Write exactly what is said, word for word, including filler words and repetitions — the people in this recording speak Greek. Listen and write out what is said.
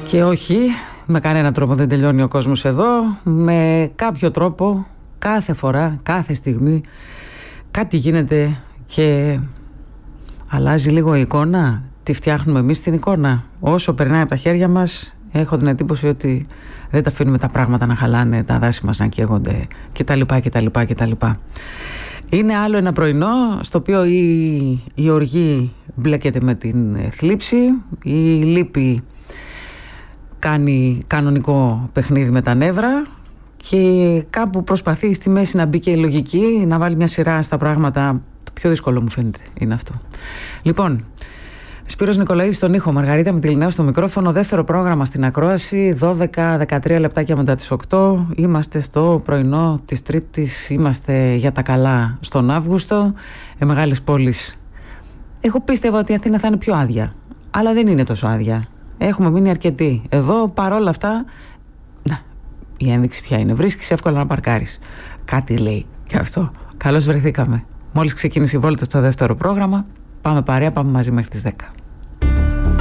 Και όχι, με κανένα τρόπο δεν τελειώνει ο κόσμος εδώ. Με κάποιο τρόπο, κάθε φορά, κάθε στιγμή, κάτι γίνεται και αλλάζει λίγο η εικόνα. Τη φτιάχνουμε εμείς την εικόνα. Όσο περνάει από τα χέρια μας, έχω την εντύπωση ότι δεν τα αφήνουμε τα πράγματα να χαλάνε, τα δάση μας να καίγονται κτλ. κτλ, κτλ. Είναι άλλο ένα πρωινό στο οποίο η, η οργή μπλέκεται με την θλίψη, η λύπη κάνει κανονικό παιχνίδι με τα νεύρα και κάπου προσπαθεί στη μέση να μπει και η λογική, να βάλει μια σειρά στα πράγματα. Το πιο δύσκολο μου φαίνεται είναι αυτό. Λοιπόν, Σπύρος Νικολαίδης στον ήχο, Μαργαρίτα Μητυλινέου στο μικρόφωνο, δεύτερο πρόγραμμα στην ακρόαση, δώδεκα δεκατρία λεπτάκια μετά τις οκτώ. Είμαστε στο πρωινό της Τρίτης, είμαστε για τα καλά στον Αύγουστο. Ε, μεγάλες πόλεις. Εγώ πίστευα ότι η Αθήνα θα είναι πιο άδεια, αλλά δεν είναι τόσο άδεια. Έχουμε μείνει αρκετοί. Εδώ παρόλα αυτά, να, η ένδειξη ποια είναι, βρίσκεις εύκολα να παρκάρεις. Κάτι λέει και αυτό. Καλώς βρεθήκαμε. Μόλις ξεκίνησε η βόλτα στο δεύτερο πρόγραμμα, πάμε παρέα, πάμε μαζί μέχρι τις δέκα.